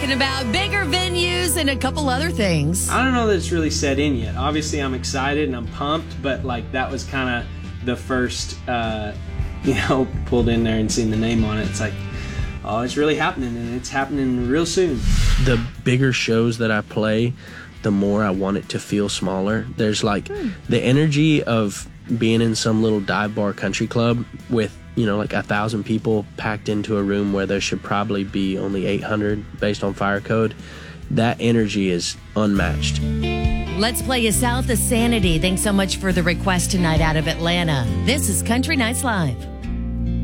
About bigger venues and a couple other things. I don't know that it's really set in yet. Obviously, I'm excited and I'm pumped, but like that was kind of the first, pulled in there and seen the name on it. It's like, oh, it's really happening, and it's happening real soon. The bigger shows that I play, the more I want it to feel smaller. There's like the energy of being in some little dive bar country club with, like 1,000 people packed into a room where there should probably be only 800 based on fire code. That energy is unmatched. Let's play you South of Sanity. Thanks so much for the request tonight out of Atlanta. This is Country Nights Live.